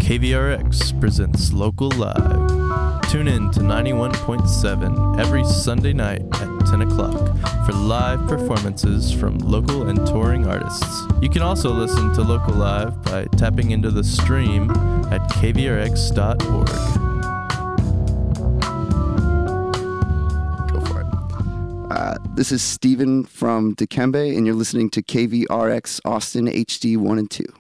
KVRX presents Local Live. Tune in to 91.7 every Sunday night at 10 o'clock for live performances from local and touring artists. You can also listen to Local Live by tapping into the stream at kvrx.org. Go for it. This is Steven from Dikembe, and you're listening to KVRX Austin HD 1 and 2.